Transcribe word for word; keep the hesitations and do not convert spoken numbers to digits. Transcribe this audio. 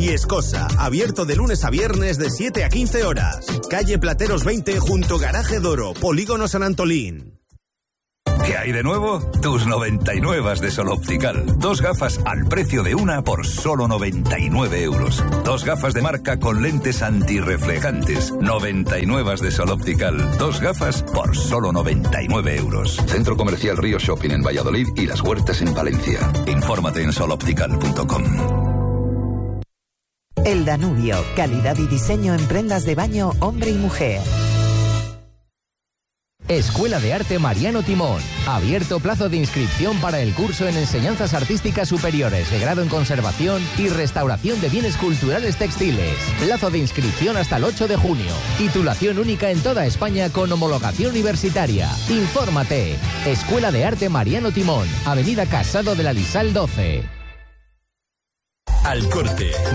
y Escosa, abierto de lunes a viernes de siete a quince horas. Calle Plateros veinte junto Garaje Doro, Polígono San Antolín. ¿Qué hay de nuevo? Tus noventa y nueve de Sol Optical. Dos gafas al precio de una por solo noventa y nueve euros. Dos gafas de marca con lentes antirreflejantes. noventa y nueve de Sol Optical. Dos gafas por solo noventa y nueve euros. Centro Comercial Río Shopping en Valladolid y Las Huertas en Valencia. Infórmate en sol optical punto com. El Danubio, calidad y diseño en prendas de baño hombre y mujer. Escuela de Arte Mariano Timón. Abierto plazo de inscripción para el curso en Enseñanzas Artísticas Superiores de grado en Conservación y Restauración de Bienes Culturales Textiles. Plazo de inscripción hasta el ocho de junio. Titulación única en toda España con homologación universitaria. Infórmate. Escuela de Arte Mariano Timón. Avenida Casado de la Lisal doce. Al Corte.